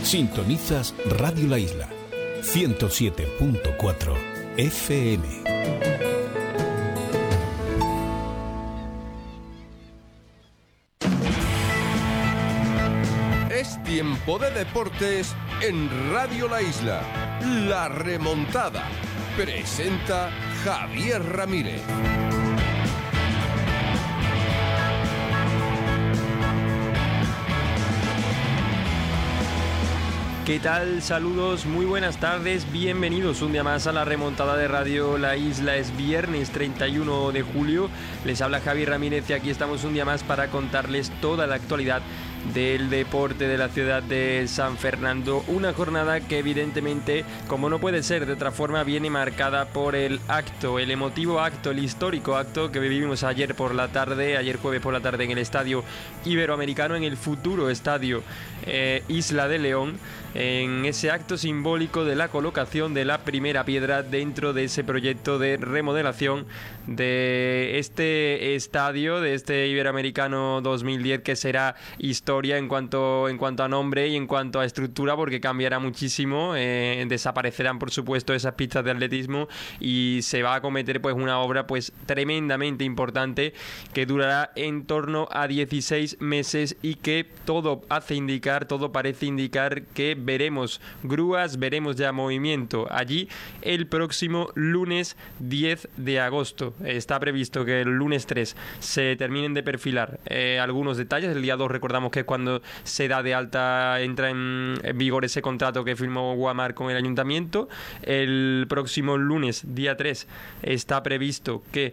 Sintonizas Radio La Isla, 107.4 FM. Es tiempo de deportes en Radio La Isla. La Remontada. Presenta Javier Ramírez. ¿Qué tal? Saludos, muy buenas tardes, bienvenidos un día más a la remontada de Radio La Isla. Es viernes 31 de julio, les habla Javier Ramírez y aquí estamos un día más para contarles toda la actualidad del deporte de la ciudad de San Fernando. Una jornada que evidentemente, como no puede ser de otra forma, viene marcada por el acto, el emotivo acto, el histórico acto que vivimos ayer jueves por la tarde en el Estadio Iberoamericano, en el futuro Estadio Isla de León, en ese acto simbólico de la colocación de la primera piedra dentro de ese proyecto de remodelación de este estadio, de este Iberoamericano 2010, que será historia en cuanto a nombre y en cuanto a estructura, porque cambiará muchísimo, desaparecerán por supuesto esas pistas de atletismo y se va a acometer pues una obra pues tremendamente importante que durará en torno a 16 meses y que todo parece indicar que veremos grúas, veremos ya movimiento allí el próximo lunes 10 de agosto. Está previsto que el lunes 3 se terminen de perfilar algunos detalles. El día 2 recordamos que es cuando se da de alta, entra en vigor ese contrato que firmó Guamar con el ayuntamiento. El próximo lunes, día 3, está previsto que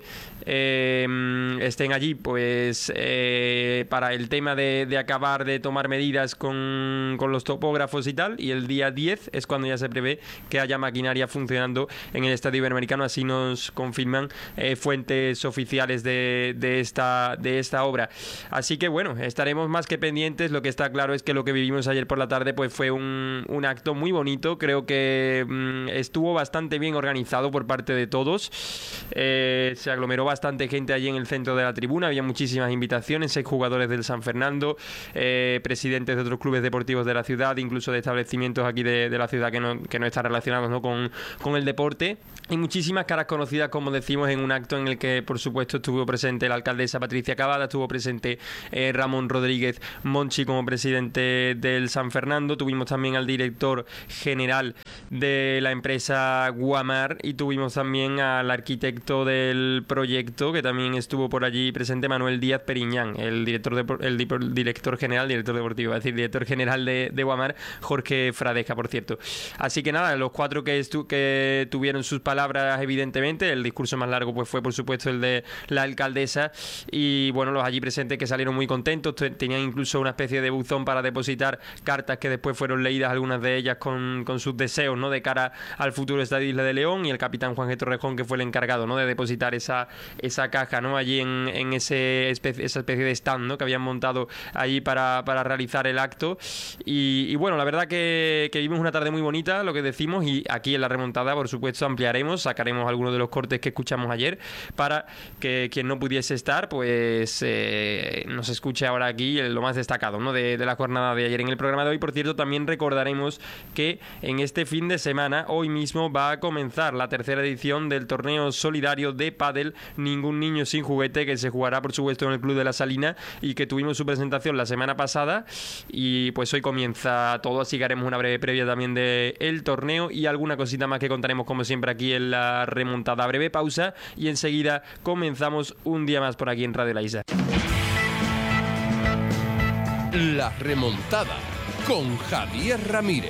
estén allí pues para el tema de acabar de tomar medidas con los topógrafos y tal, y el día 10 es cuando ya se prevé que haya maquinaria funcionando en el Estadio Iberoamericano. Así nos confirman fuentes oficiales de esta obra. Así que bueno, estaremos más que pendientes. Lo que está claro es que lo que vivimos ayer por la tarde pues fue un acto muy bonito. Creo que estuvo bastante bien organizado por parte de todos. Se aglomeró bastante gente allí en el centro de la tribuna. Había muchísimas invitaciones, exjugadores del San Fernando, presidentes de otros clubes deportivos de la ciudad, incluso de establecimientos aquí de la ciudad que no están relacionados, ¿no?, con el deporte, y muchísimas caras conocidas, como decimos, en un acto en el que por supuesto estuvo presente la alcaldesa Patricia Cavada, estuvo presente Ramón Rodríguez Monchi como presidente del San Fernando. Tuvimos también al director general de la empresa Guamar y tuvimos también al arquitecto del proyecto, que también estuvo por allí presente, Manuel Díaz Periñán, el director general de Guamar, Jorge Fradeja, por cierto. Así que nada, los cuatro que tuvieron sus palabras, evidentemente. El discurso más largo pues fue por supuesto el de la alcaldesa, y bueno, los allí presentes que salieron muy contentos. Tenían incluso una especie de buzón para depositar cartas que después fueron leídas, algunas de ellas con sus deseos, ¿no?, de cara al futuro Estadio Isla de León, y el capitán Juan G. Torrejón, que fue el encargado, ¿no?, de depositar esa caja, ¿no?, allí en esa especie de stand, ¿no?, que habían montado allí para realizar el acto. Y bueno, la verdad que vimos una tarde muy bonita, lo que decimos, y aquí en la remontada por supuesto ampliaremos, sacaremos algunos de los cortes que escuchamos ayer para que quien no pudiese estar pues nos escuche ahora aquí lo más destacado, ¿no?, de la jornada de ayer. En el programa de hoy, por cierto, también recordaremos que en este fin de semana, hoy mismo, va a comenzar la tercera edición del torneo solidario de pádel Ningún Niño Sin Juguete, que se jugará por supuesto en el Club de la Salina y que tuvimos su presentación la semana pasada, y pues hoy comienza todo, así que haremos una breve previa también del torneo y alguna cosita más que contaremos como siempre aquí en la remontada. Breve pausa y enseguida comenzamos un día más por aquí en Radio La Isla. La Remontada con Javier Ramírez.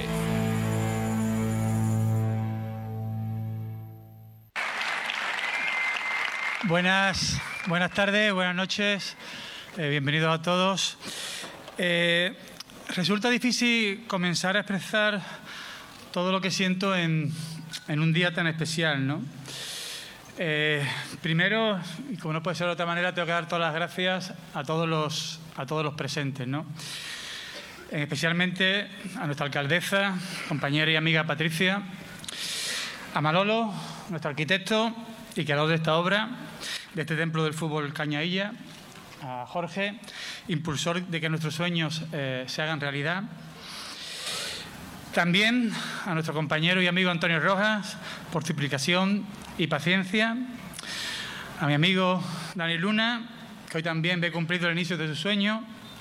Buenas tardes, buenas noches, bienvenidos a todos. Resulta difícil comenzar a expresar todo lo que siento en un día tan especial, ¿no? Primero, y como no puede ser de otra manera, tengo que dar todas las gracias a todos los presentes, ¿no? Especialmente a nuestra alcaldesa, compañera y amiga Patricia, a Manolo, nuestro arquitecto y creador de esta obra, de este templo del fútbol Cañailla, a Jorge, impulsor de que nuestros sueños se hagan realidad, También a nuestro compañero y amigo Antonio Rojas, por su implicación y paciencia. A mi amigo Dani Luna, que hoy también ve cumplido el inicio de su sueño.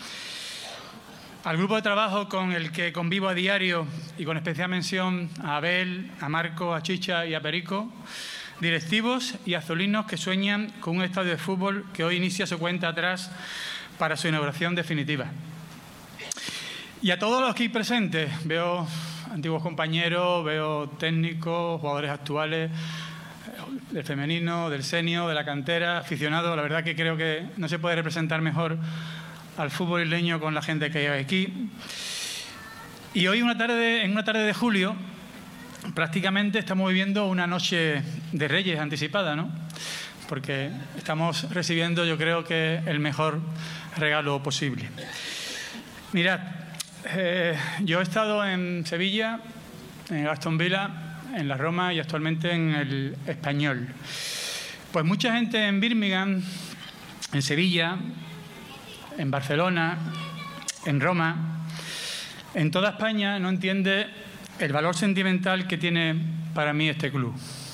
Al grupo de trabajo con el que convivo a diario y con especial mención a Abel, a Marco, a Chicha y a Perico, directivos y azulinos que sueñan con un estadio de fútbol que hoy inicia su cuenta atrás para su inauguración definitiva. Y a todos los aquí presentes, veo antiguos compañeros, veo técnicos, jugadores actuales, del femenino, del senior, de la cantera, aficionados. La verdad que creo que no se puede representar mejor al fútbol isleño con la gente que hay aquí. Y hoy, en una tarde de julio, prácticamente estamos viviendo una noche de Reyes anticipada, ¿no? Porque estamos recibiendo, yo creo que el mejor regalo posible. Mirad, yo he estado en Sevilla, en Aston Villa, en la Roma y actualmente en el Español. Pues mucha gente en Birmingham, en Sevilla, en Barcelona, en Roma, en toda España no entiende el valor sentimental que tiene para mí este club.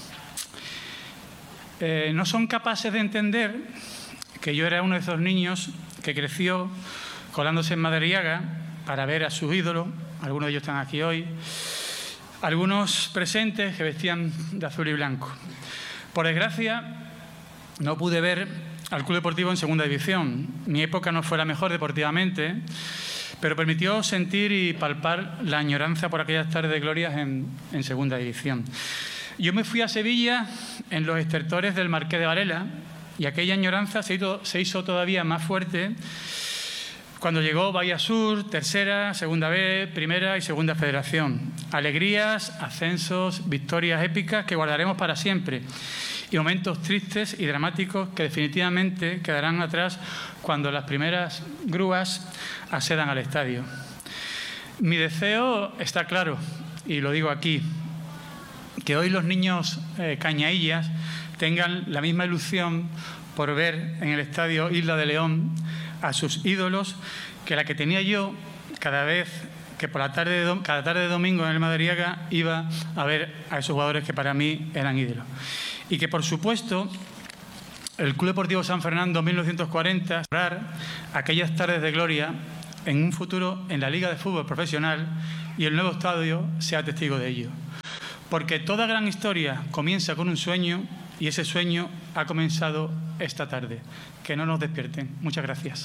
No son capaces de entender que yo era uno de esos niños que creció colándose en Madariaga para ver a sus ídolos. Algunos de ellos están aquí hoy. Algunos presentes que vestían de azul y blanco. Por desgracia, no pude ver al Club Deportivo en segunda división. Mi época no fue la mejor deportivamente, pero permitió sentir y palpar la añoranza por aquellas tardes de glorias en segunda división. Yo me fui a Sevilla en los estertores del Marqués de Varela y aquella añoranza se hizo todavía más fuerte cuando llegó Bahía Sur, tercera, segunda B, primera y segunda federación. Alegrías, ascensos, victorias épicas que guardaremos para siempre y momentos tristes y dramáticos que definitivamente quedarán atrás cuando las primeras grúas accedan al estadio. Mi deseo está claro y lo digo aquí, que hoy los niños cañaillas tengan la misma ilusión por ver en el estadio Isla de León a sus ídolos que la que tenía yo cada vez que por cada tarde de domingo en el Madariaga iba a ver a esos jugadores que para mí eran ídolos. Y que, por supuesto, el Club Deportivo San Fernando 1940 cerrar aquellas tardes de gloria en un futuro en la Liga de Fútbol Profesional y el nuevo estadio sea testigo de ello. Porque toda gran historia comienza con un sueño y ese sueño ha comenzado esta tarde. Que no nos despierten. Muchas gracias.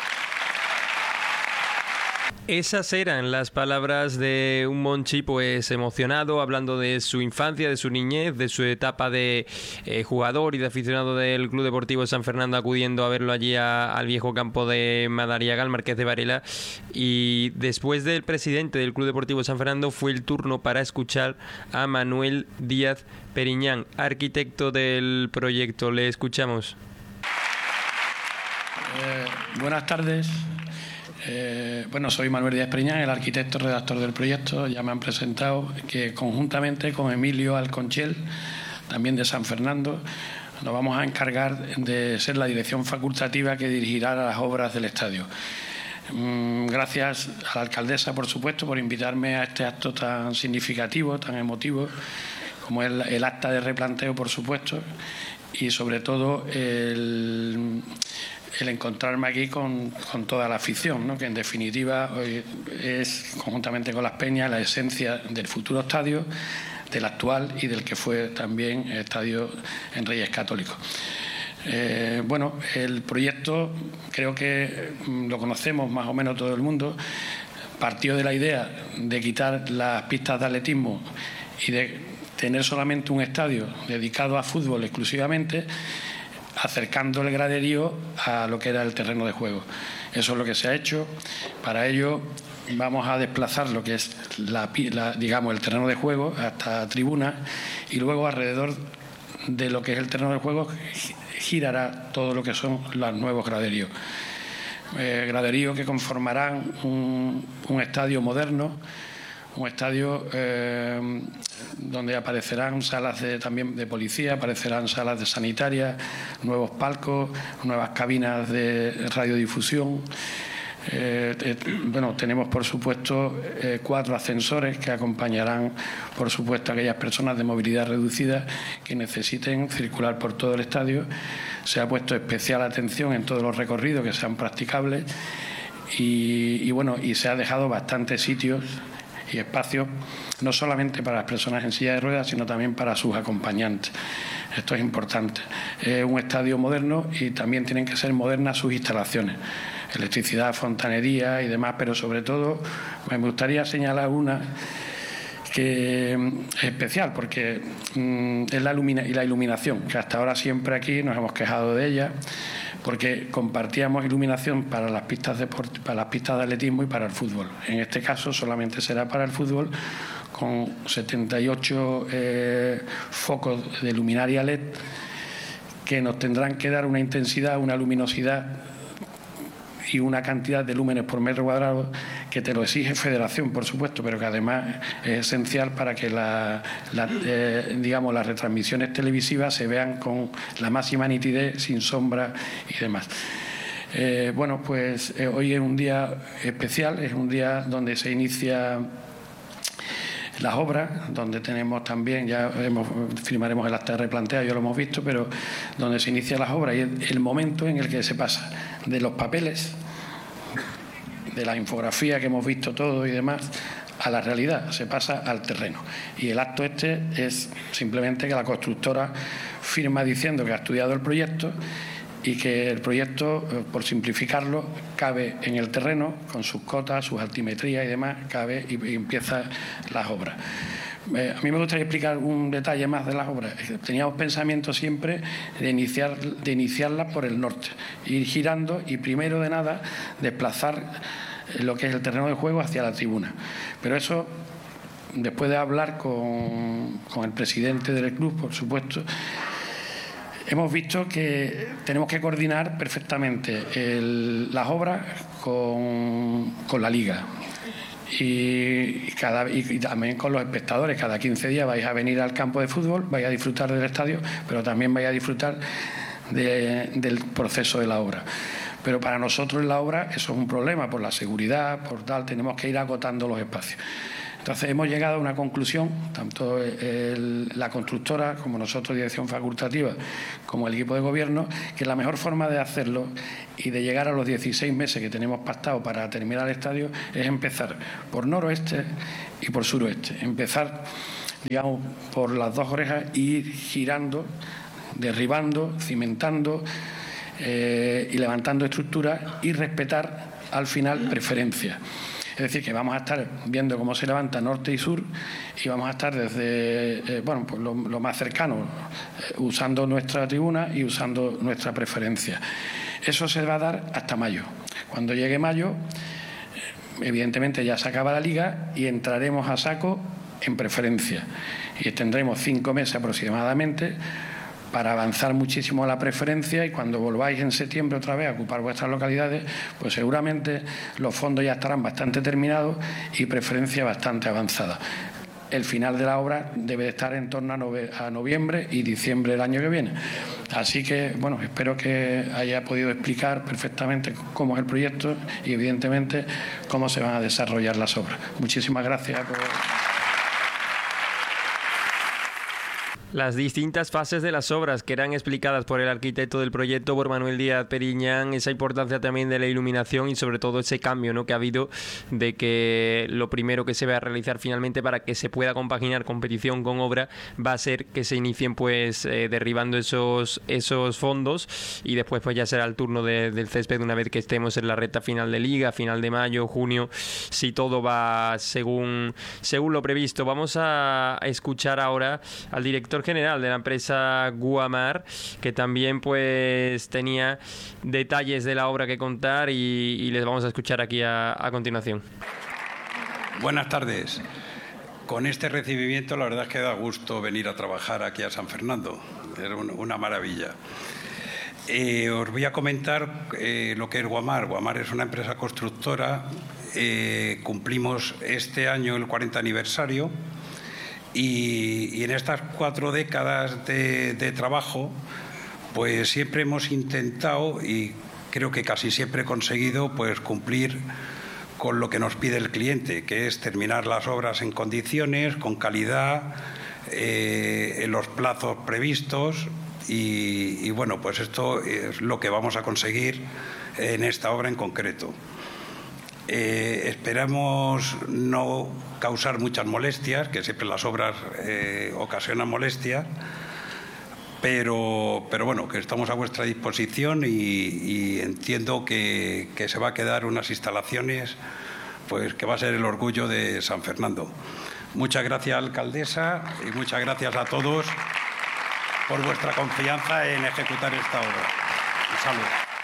Esas eran las palabras de un Monchi pues emocionado, hablando de su infancia, de su niñez, de su etapa de jugador y de aficionado del Club Deportivo San Fernando, acudiendo a verlo allí al viejo campo de Madariaga, al Marqués de Varela. Y después del presidente del Club Deportivo San Fernando fue el turno para escuchar a Manuel Díaz Periñán, arquitecto del proyecto. Le escuchamos. Buenas tardes. Soy Manuel Díaz Periñán, el arquitecto redactor del proyecto. Ya me han presentado que conjuntamente con Emilio Alconchel, también de San Fernando, nos vamos a encargar de ser la dirección facultativa que dirigirá las obras del estadio. Gracias a la alcaldesa, por supuesto, por invitarme a este acto tan significativo, tan emotivo, como es el acta de replanteo, por supuesto, y sobre todo el encontrarme aquí con toda la afición, ¿no? Que en definitiva hoy es, conjuntamente con las peñas, la esencia del futuro estadio, del actual y del que fue también el estadio en Reyes Católicos. El proyecto creo que lo conocemos más o menos todo el mundo. Partió de la idea de quitar las pistas de atletismo y de tener solamente un estadio dedicado a fútbol exclusivamente, acercando el graderío a lo que era el terreno de juego. Eso es lo que se ha hecho. Para ello vamos a desplazar lo que es el terreno de juego hasta tribuna y luego alrededor de lo que es el terreno de juego girará todo lo que son los nuevos graderíos. Graderíos que conformarán un estadio moderno, un estadio donde aparecerán salas también de policía, aparecerán salas de sanitaria, nuevos palcos, nuevas cabinas de radiodifusión, Bueno, tenemos por supuesto 4 ascensores que acompañarán por supuesto a aquellas personas de movilidad reducida que necesiten circular por todo el estadio. Se ha puesto especial atención en todos los recorridos que sean practicables y bueno, y se ha dejado bastantes sitios y espacios no solamente para las personas en silla de ruedas, sino también para sus acompañantes. Esto es importante. Es un estadio moderno y también tienen que ser modernas sus instalaciones. Electricidad, fontanería y demás, pero sobre todo me gustaría señalar una que es especial porque es la iluminación, que hasta ahora siempre aquí nos hemos quejado de ella, porque compartíamos iluminación para las pistas de atletismo y para el fútbol. En este caso solamente será para el fútbol, con 78 focos de luminaria LED que nos tendrán que dar una intensidad, una luminosidad y una cantidad de lúmenes por metro cuadrado que te lo exige Federación, por supuesto, pero que además es esencial para que digamos, las retransmisiones televisivas se vean con la máxima nitidez, sin sombra y demás. Bueno, pues hoy es un día especial, es un día donde se inicia las obras, donde tenemos también, firmaremos el acta de replantea, ya lo hemos visto, pero donde se inician las obras y el momento en el que se pasa de los papeles, de la infografía que hemos visto todo y demás, a la realidad, se pasa al terreno. Y el acto este es simplemente que la constructora firma diciendo que ha estudiado el proyecto y que el proyecto, por simplificarlo, cabe en el terreno con sus cotas, sus altimetrías y demás, cabe y empiezan las obras. A mí me gustaría explicar un detalle más de las obras. Teníamos pensamiento siempre de iniciarlas por el norte, ir girando y primero de nada desplazar lo que es el terreno de juego hacia la tribuna. Pero eso, después de hablar con el presidente del club, por supuesto, hemos visto que tenemos que coordinar perfectamente las obras con la Liga y también con los espectadores. Cada 15 días vais a venir al campo de fútbol, vais a disfrutar del estadio, pero también vais a disfrutar del proceso de la obra. Pero para nosotros en la obra eso es un problema, por la seguridad, por tal, tenemos que ir agotando los espacios. Entonces hemos llegado a una conclusión, tanto la constructora como nosotros, dirección facultativa, como el equipo de gobierno, que la mejor forma de hacerlo y de llegar a los 16 meses que tenemos pactado para terminar el estadio es empezar por noroeste y por suroeste. Empezar, digamos, por las dos orejas e ir girando, derribando, cimentando y levantando estructuras y respetar al final preferencias. Es decir, que vamos a estar viendo cómo se levanta norte y sur y vamos a estar desde pues lo más cercano, usando nuestra tribuna y usando nuestra preferencia. Eso se va a dar hasta mayo. Cuando llegue mayo, evidentemente ya se acaba la liga y entraremos a saco en preferencia. Y tendremos 5 meses aproximadamente para avanzar muchísimo a la preferencia, y cuando volváis en septiembre otra vez a ocupar vuestras localidades, pues seguramente los fondos ya estarán bastante terminados y preferencia bastante avanzada. El final de la obra debe de estar en torno a noviembre y diciembre del año que viene. Así que, bueno, espero que haya podido explicar perfectamente cómo es el proyecto y, evidentemente, cómo se van a desarrollar las obras. Muchísimas gracias por... Las distintas fases de las obras que eran explicadas por el arquitecto del proyecto, por Manuel Díaz Periñán, esa importancia también de la iluminación y sobre todo ese cambio, ¿no?, que ha habido de que lo primero que se va a realizar finalmente para que se pueda compaginar competición con obra va a ser que se inicien pues derribando esos fondos y después pues ya será el turno del césped una vez que estemos en la recta final de liga, final de mayo, junio, si todo va según lo previsto. Vamos a escuchar ahora al director general de la empresa Guamar, que también pues tenía detalles de la obra que contar y les vamos a escuchar aquí a continuación. Buenas tardes. Con este recibimiento la verdad es que da gusto venir a trabajar aquí a San Fernando. Era una maravilla. Os voy a comentar lo que es Guamar. Guamar es una empresa constructora. Cumplimos este año el 40 aniversario. Y en estas 4 décadas de trabajo, pues siempre hemos intentado, y creo que casi siempre he conseguido pues cumplir con lo que nos pide el cliente, que es terminar las obras en condiciones, con calidad, en los plazos previstos y bueno, pues esto es lo que vamos a conseguir en esta obra en concreto. Esperamos no causar muchas molestias, que siempre las obras ocasionan molestias, pero bueno, que estamos a vuestra disposición y entiendo que se va a quedar unas instalaciones pues que va a ser el orgullo de San Fernando. Muchas gracias, alcaldesa, y muchas gracias a todos por vuestra confianza en ejecutar esta obra. Un saludo.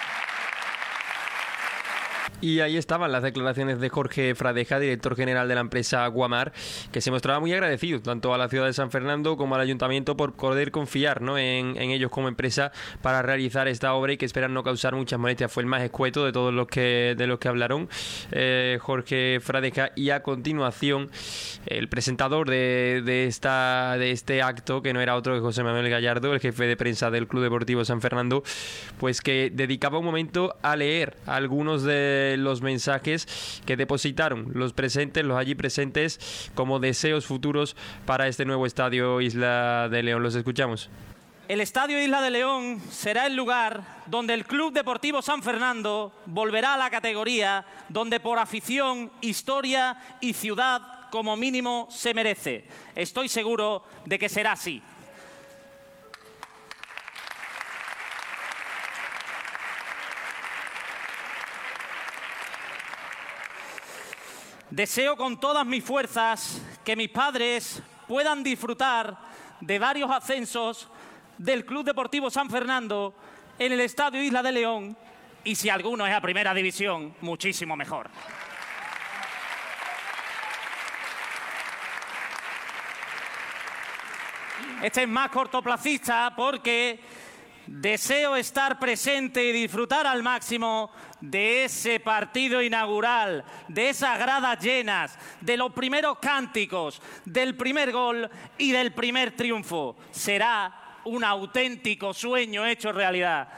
Y ahí estaban las declaraciones de Jorge Fradeja, director general de la empresa Guamar, que se mostraba muy agradecido tanto a la ciudad de San Fernando como al ayuntamiento por poder confiar, ¿no?, en ellos como empresa para realizar esta obra y que esperan no causar muchas molestias. Fue el más escueto de todos los que hablaron, Jorge Fradeja, y a continuación el presentador de este acto, que no era otro que José Manuel Gallardo, el jefe de prensa del Club Deportivo San Fernando, pues que dedicaba un momento a leer algunos de los mensajes que depositaron los allí presentes como deseos futuros para este nuevo estadio Isla de León. Los escuchamos. El estadio Isla de León será el lugar donde el Club Deportivo San Fernando volverá a la categoría donde por afición, historia y ciudad como mínimo se merece. Estoy seguro de que será así. Deseo con todas mis fuerzas que mis padres puedan disfrutar de varios ascensos del Club Deportivo San Fernando en el Estadio Isla de León y si alguno es a Primera División, muchísimo mejor. Este es más cortoplacista porque deseo estar presente y disfrutar al máximo de ese partido inaugural, de esas gradas llenas, de los primeros cánticos, del primer gol y del primer triunfo. Será un auténtico sueño hecho realidad.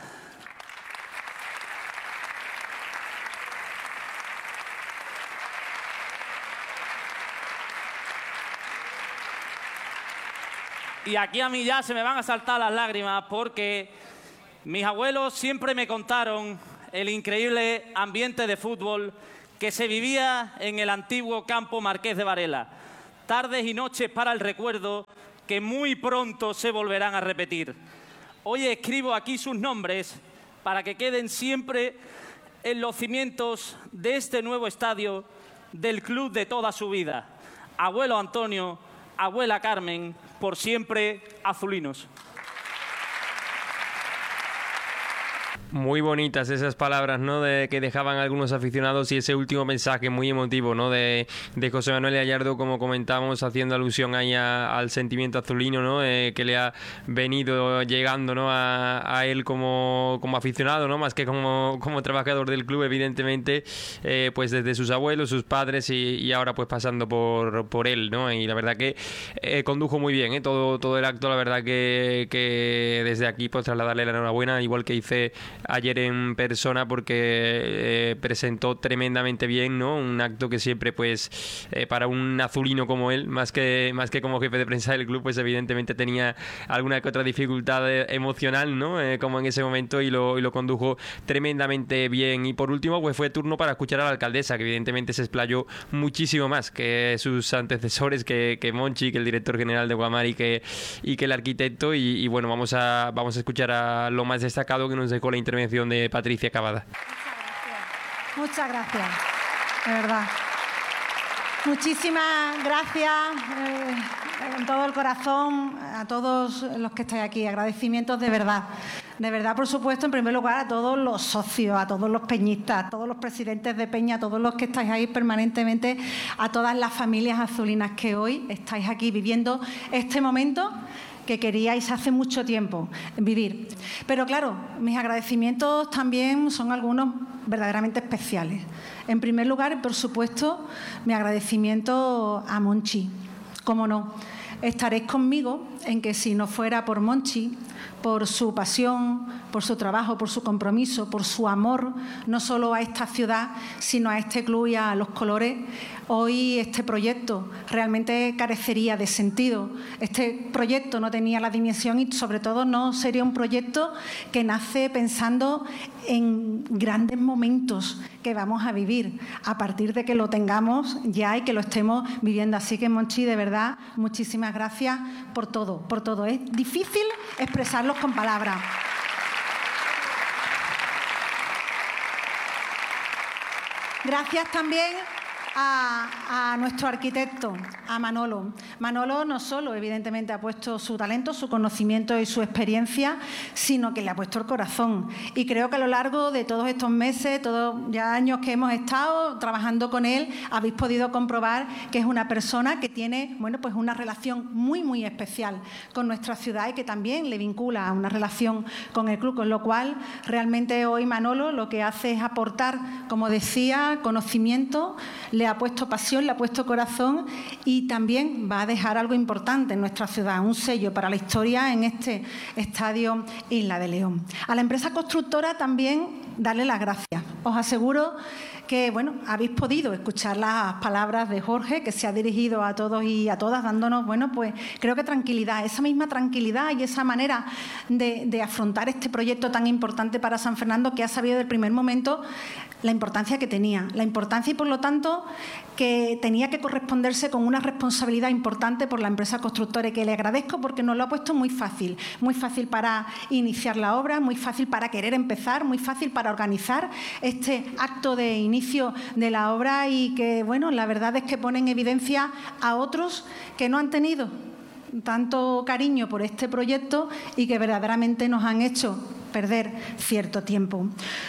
Y aquí a mí ya se me van a saltar las lágrimas porque mis abuelos siempre me contaron el increíble ambiente de fútbol que se vivía en el antiguo campo Marqués de Varela. Tardes y noches para el recuerdo que muy pronto se volverán a repetir. Hoy escribo aquí sus nombres para que queden siempre en los cimientos de este nuevo estadio del club de toda su vida. Abuelo Antonio, abuela Carmen, por siempre azulinos. Muy bonitas esas palabras, ¿no?, de que dejaban algunos aficionados y ese último mensaje muy emotivo, ¿no?, de José Manuel Gallardo, como comentamos, haciendo alusión ahí al sentimiento azulino, ¿no?, que le ha venido llegando, ¿no?, a él como aficionado, ¿no?, más que como trabajador del club, evidentemente, pues desde sus abuelos, sus padres y ahora pues pasando por él, ¿no? Y la verdad que condujo muy bien, todo el acto. La verdad que desde aquí pues trasladarle la enhorabuena, igual que hice ayer en persona, porque presentó tremendamente bien, ¿no? Un acto que siempre pues para un azulino como él, más que como jefe de prensa del club, pues evidentemente tenía alguna que otra dificultad emocional, ¿no? Como en ese momento, y lo condujo tremendamente bien. Y por último pues fue turno para escuchar a la alcaldesa, que evidentemente se explayó muchísimo más que sus antecesores, que Monchi, que el director general de Guamar y que el arquitecto, y bueno, vamos a escuchar a lo más destacado que nos dejó la intervención de Patricia Cavada. Muchas gracias, de verdad. Muchísimas gracias con todo el corazón a todos los que estáis aquí. Agradecimientos de verdad. De verdad, por supuesto, en primer lugar a todos los socios, a todos los peñistas, a todos los presidentes de peña, a todos los que estáis ahí permanentemente, a todas las familias azulinas que hoy estáis aquí viviendo este momento que queríais hace mucho tiempo vivir. Pero claro, mis agradecimientos también son algunos verdaderamente especiales. En primer lugar, por supuesto, mi agradecimiento a Monchi, cómo no. estaréis conmigo en que si no fuera por Monchi, por su pasión, por su trabajo, por su compromiso, por su amor, no solo a esta ciudad, sino a este club y a los colores, hoy este proyecto realmente carecería de sentido. Este proyecto no tenía la dimensión y, sobre todo, no sería un proyecto que nace pensando en grandes momentos que vamos a vivir a partir de que lo tengamos ya y que lo estemos viviendo. Así que, Monchi, de verdad, muchísimas gracias por todo, por todo. Es difícil expresarlos con palabras. Gracias también a nuestro arquitecto, a Manolo. Manolo no solo, evidentemente, ha puesto su talento, su conocimiento y su experiencia, sino que le ha puesto el corazón. Y creo que a lo largo de todos estos meses, todos ya años que hemos estado trabajando con él, habéis podido comprobar que es una persona que tiene, bueno, pues una relación muy, muy especial con nuestra ciudad y que también le vincula a una relación con el club, con lo cual realmente hoy Manolo lo que hace es aportar, como decía, conocimiento, le ha puesto pasión, le ha puesto corazón y también va a dejar algo importante en nuestra ciudad, un sello para la historia en este estadio Isla de León. A la empresa constructora también darle las gracias. Os aseguro que, bueno, habéis podido escuchar las palabras de Jorge, que se ha dirigido a todos y a todas, dándonos, bueno, pues creo que tranquilidad, esa misma tranquilidad y esa manera de afrontar este proyecto tan importante para San Fernando, que ha sabido desde el primer momento la importancia que tenía, la importancia y, por lo tanto, que tenía que corresponderse con una responsabilidad importante por la empresa constructora, y que le agradezco porque nos lo ha puesto muy fácil para iniciar la obra, muy fácil para querer empezar, muy fácil para organizar este acto de inicio de la obra y que, bueno, la verdad es que pone en evidencia a otros que no han tenido tanto cariño por este proyecto y que verdaderamente nos han hecho perder cierto tiempo.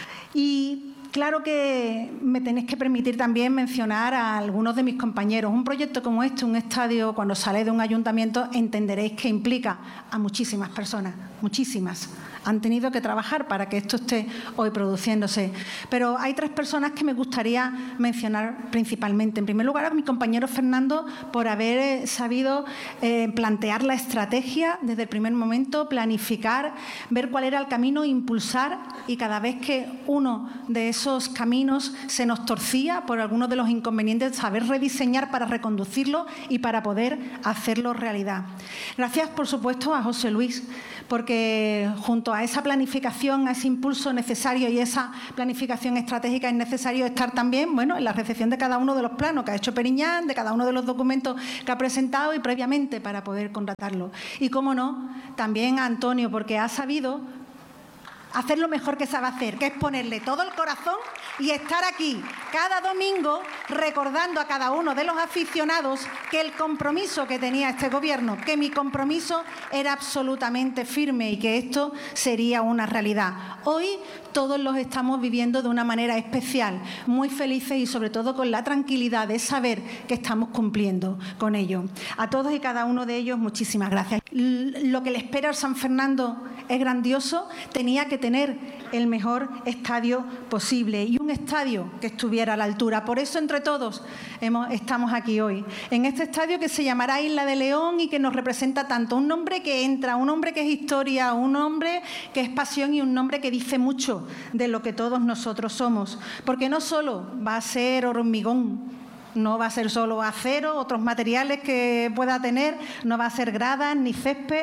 Y claro que me tenéis que permitir también mencionar a algunos de mis compañeros. Un proyecto como este, un estadio, cuando sale de un ayuntamiento, entenderéis que implica a muchísimas personas, muchísimas. Han tenido que trabajar para que esto esté hoy produciéndose. Pero hay tres personas que me gustaría mencionar principalmente. En primer lugar, a mi compañero Fernando, por haber sabido plantear la estrategia desde el primer momento, planificar, ver cuál era el camino, impulsar, y cada vez que uno de esos caminos se nos torcía por algunos de los inconvenientes, saber rediseñar para reconducirlo y para poder hacerlo realidad. Gracias, por supuesto, a José Luis, porque junto a esa planificación, a ese impulso necesario y esa planificación estratégica es necesario estar también, bueno, en la recepción de cada uno de los planos que ha hecho Periñán, de cada uno de los documentos que ha presentado y previamente para poder contratarlo. Y, cómo no, también a Antonio, porque ha sabido hacer lo mejor que sabe hacer, que es ponerle todo el corazón y estar aquí cada domingo recordando a cada uno de los aficionados que el compromiso que tenía este gobierno, que mi compromiso era absolutamente firme y que esto sería una realidad. Hoy todos los estamos viviendo de una manera especial, muy felices y sobre todo con la tranquilidad de saber que estamos cumpliendo con ello. A todos y cada uno de ellos, muchísimas gracias. Lo que le espera al San Fernando es grandioso, tenía que tener el mejor estadio posible y un estadio que estuviera a la altura. Por eso, entre todos, estamos aquí hoy, en este estadio que se llamará Isla de León y que nos representa tanto. Un nombre que entra, un nombre que es historia, un nombre que es pasión y un nombre que dice mucho de lo que todos nosotros somos. Porque no solo va a ser hormigón, no va a ser solo acero, otros materiales que pueda tener, no va a ser gradas ni césped,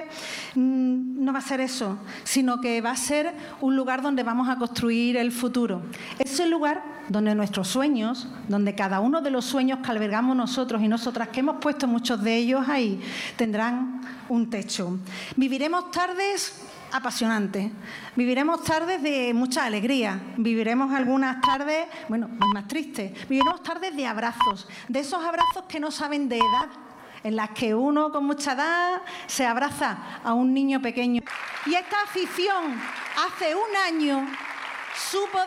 no va a ser eso, sino que va a ser un lugar donde vamos a construir el futuro. Ese lugar donde nuestros sueños, donde cada uno de los sueños que albergamos nosotros y nosotras, que hemos puesto muchos de ellos ahí, tendrán un techo. Viviremos tardes apasionantes, viviremos tardes de mucha alegría, viviremos algunas tardes, bueno, más tristes, viviremos tardes de abrazos, de esos abrazos que no saben de edad, en las que uno con mucha edad se abraza a un niño pequeño. Y esta afición hace un año supo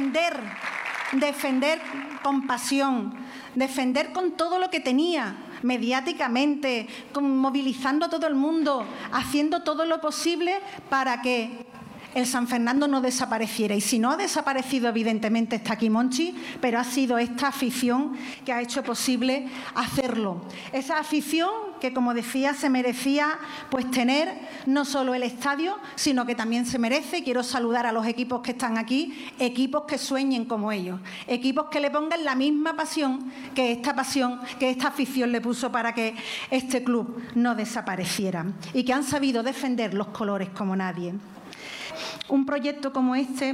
defender con pasión, defender con todo lo que tenía, mediáticamente, movilizando a todo el mundo, haciendo todo lo posible para que el San Fernando no desapareciera. Y si no ha desaparecido, evidentemente está aquí Monchi, pero ha sido esta afición que ha hecho posible hacerlo. Esa afición que, como decía, se merecía pues tener no solo el estadio, sino que también se merece. Quiero saludar a los equipos que están aquí, equipos que sueñen como ellos, equipos que le pongan la misma pasión que esta afición le puso para que este club no desapareciera y que han sabido defender los colores como nadie. Un proyecto como este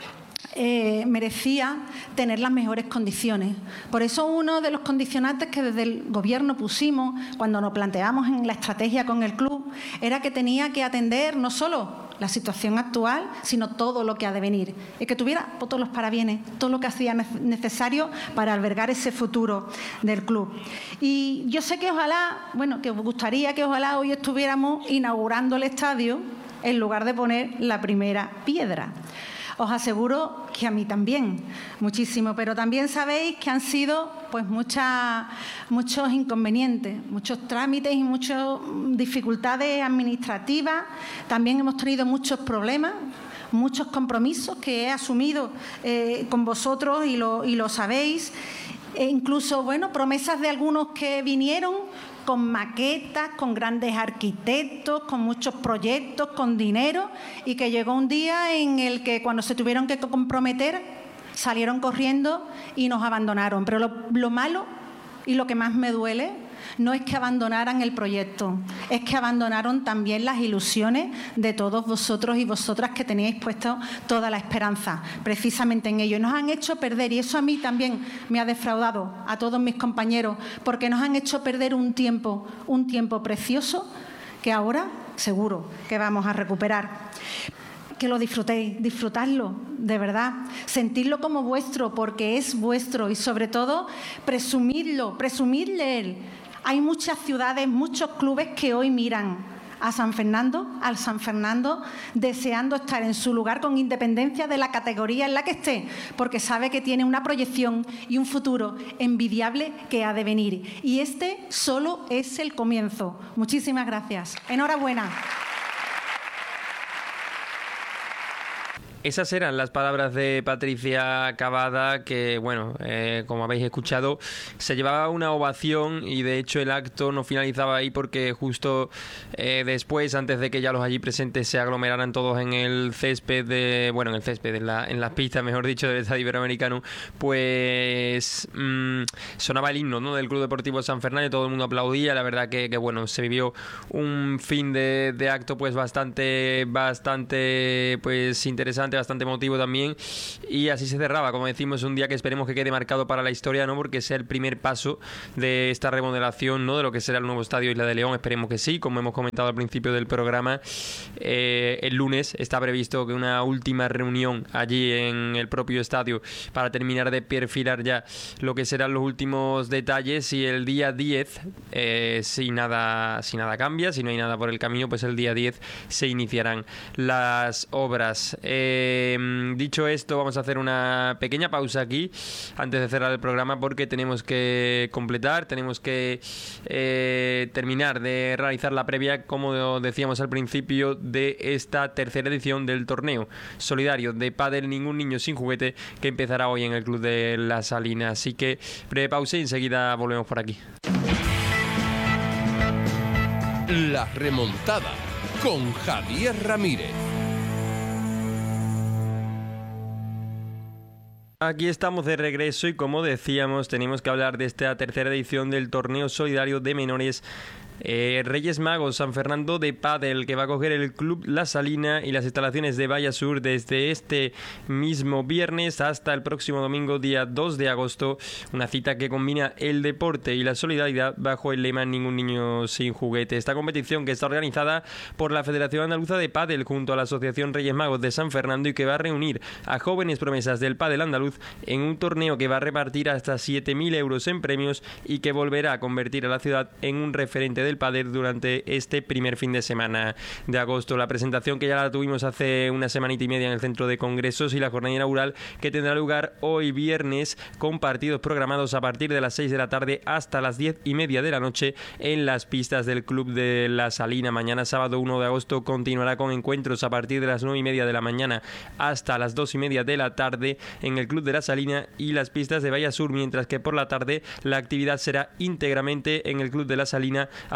merecía tener las mejores condiciones. Por eso uno de los condicionantes que desde el Gobierno pusimos cuando nos planteamos en la estrategia con el club era que tenía que atender no solo la situación actual, sino todo lo que ha de venir, y que tuviera todos los parabienes, todo lo que hacía necesario para albergar ese futuro del club. Y yo sé que ojalá, que os gustaría que ojalá hoy estuviéramos inaugurando el estadio en lugar de poner la primera piedra. Os aseguro que a mí también, muchísimo, pero también sabéis que han sido pues muchos inconvenientes, muchos trámites y muchas dificultades administrativas. También hemos tenido muchos problemas, muchos compromisos que he asumido con vosotros y lo sabéis. E incluso, promesas de algunos que vinieron con maquetas, con grandes arquitectos, con muchos proyectos, con dinero, y que llegó un día en el que cuando se tuvieron que comprometer salieron corriendo y nos abandonaron. Pero lo malo y lo que más me duele no es que abandonaran el proyecto, es que abandonaron también las ilusiones de todos vosotros y vosotras que teníais puesto toda la esperanza precisamente en ello. Nos han hecho perder, y eso a mí también me ha defraudado, a todos mis compañeros, porque nos han hecho perder un tiempo precioso que ahora seguro que vamos a recuperar. Que lo disfrutéis, disfrutadlo, de verdad, sentirlo como vuestro, porque es vuestro, y sobre todo presumirlo, presumir de él. Hay muchas ciudades, muchos clubes que hoy miran al San Fernando, deseando estar en su lugar con independencia de la categoría en la que esté, porque sabe que tiene una proyección y un futuro envidiable que ha de venir. Y este solo es el comienzo. Muchísimas gracias. Enhorabuena. Esas eran las palabras de Patricia Cavada, que, como habéis escuchado, se llevaba una ovación, y de hecho el acto no finalizaba ahí porque justo después, antes de que ya los allí presentes se aglomeraran todos en el césped, en las pistas, mejor dicho, del Estadio Iberoamericano, pues sonaba el himno, ¿no?, del Club Deportivo San Fernando, y todo el mundo aplaudía. La verdad que se vivió un fin de acto pues bastante pues interesante, bastante emotivo también, y así se cerraba, como decimos, un día que esperemos que quede marcado para la historia, ¿no?, porque sea el primer paso de esta remodelación, ¿no?, de lo que será el nuevo estadio Isla de León. Esperemos que sí, como hemos comentado al principio del programa. El lunes está previsto que una última reunión allí en el propio estadio para terminar de perfilar ya lo que serán los últimos detalles, y el día 10, si nada cambia, si no hay nada por el camino, pues el día 10 se iniciarán las obras. Dicho esto, vamos a hacer una pequeña pausa aquí antes de cerrar el programa, porque tenemos que completar, tenemos que terminar de realizar la previa, como decíamos al principio, de esta tercera edición del torneo solidario de pádel Ningún Niño Sin Juguete, que empezará hoy en el Club de La Salina. Así que breve pausa y enseguida volvemos por aquí. La remontada con Javier Ramírez. Aquí estamos de regreso y, como decíamos, tenemos que hablar de esta tercera edición del torneo solidario de menores Reyes Magos San Fernando de pádel, que va a coger el Club La Salina y las instalaciones de Bahía Sur desde este mismo viernes hasta el próximo domingo, día 2 de agosto. Una cita que combina el deporte y la solidaridad bajo el lema Ningún Niño Sin Juguete. Esta competición, que está organizada por la Federación Andaluza de Pádel junto a la Asociación Reyes Magos de San Fernando, y que va a reunir a jóvenes promesas del pádel andaluz en un torneo que va a repartir hasta 7.000 euros en premios, y que volverá a convertir a la ciudad en un referente del pádel durante este primer fin de semana de agosto. La presentación, que ya la tuvimos hace una semanita y media en el Centro de Congresos, y la jornada inaugural, que tendrá lugar hoy viernes, con partidos programados a partir de las 6 de la tarde hasta las 10:30 de la noche en las pistas del Club de La Salina. Mañana, sábado 1 de agosto, continuará con encuentros a partir de las 9:30 de la mañana hasta las 2:30 de la tarde en el Club de La Salina y las pistas de Bahía Sur, mientras que por la tarde la actividad será íntegramente en el Club de La Salina a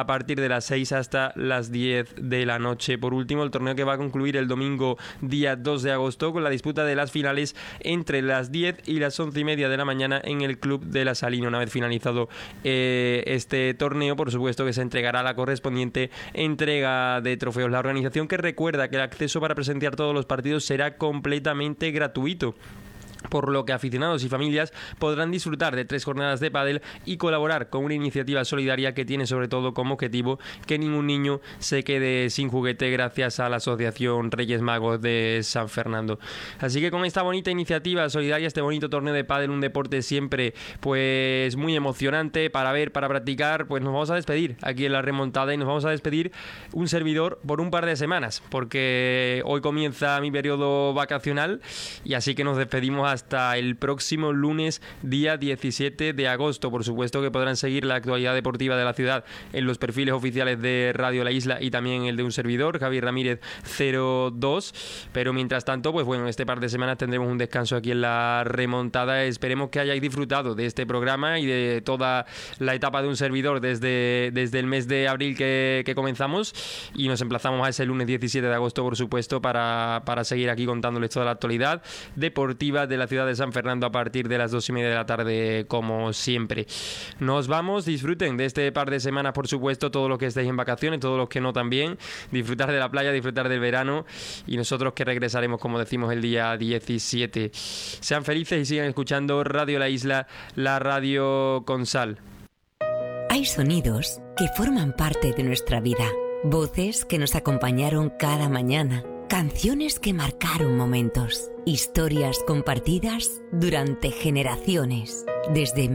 a partir de las 6 hasta las 10 de la noche. Por último, el torneo que va a concluir el domingo día 2 de agosto con la disputa de las finales entre las 10 y las 11:30 de la mañana en el Club de la Salina. Una vez finalizado este torneo, por supuesto que se entregará la correspondiente entrega de trofeos. La organización que recuerda que el acceso para presenciar todos los partidos será completamente gratuito, por lo que aficionados y familias podrán disfrutar de 3 jornadas de pádel y colaborar con una iniciativa solidaria que tiene sobre todo como objetivo que ningún niño se quede sin juguete, gracias a la Asociación Reyes Magos de San Fernando. Así que con esta bonita iniciativa solidaria, este bonito torneo de pádel, un deporte siempre pues muy emocionante para ver, para practicar, pues nos vamos a despedir aquí en La Remontada, y nos vamos a despedir un servidor por un par de semanas, porque hoy comienza mi periodo vacacional, y así que nos despedimos hasta el próximo lunes, día 17 de agosto. Por supuesto que podrán seguir la actualidad deportiva de la ciudad en los perfiles oficiales de Radio La Isla y también el de un servidor, Javier Ramírez 02. Pero mientras tanto, pues bueno, este par de semanas tendremos un descanso aquí en La Remontada. Esperemos que hayáis disfrutado de este programa y de toda la etapa de un servidor desde el mes de abril que comenzamos, y nos emplazamos a ese lunes 17 de agosto, por supuesto, para seguir aquí contándoles toda la actualidad deportiva de la ciudad de San Fernando a partir de las 2:30 de la tarde, como siempre. Nos vamos, disfruten de este par de semanas, por supuesto, todos los que estéis en vacaciones, todos los que no también, disfrutar de la playa, disfrutar del verano, y nosotros que regresaremos, como decimos, el día 17. Sean felices y sigan escuchando Radio La Isla, la radio con sal. Hay sonidos que forman parte de nuestra vida, voces que nos acompañaron cada mañana, canciones que marcaron momentos, historias compartidas durante generaciones. Desde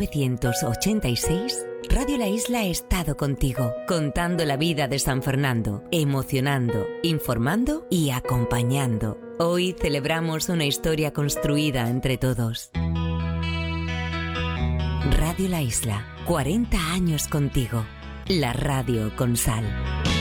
1986, Radio La Isla ha estado contigo, contando la vida de San Fernando, emocionando, informando y acompañando. Hoy celebramos una historia construida entre todos. Radio La Isla, 40 años contigo. La radio con sal.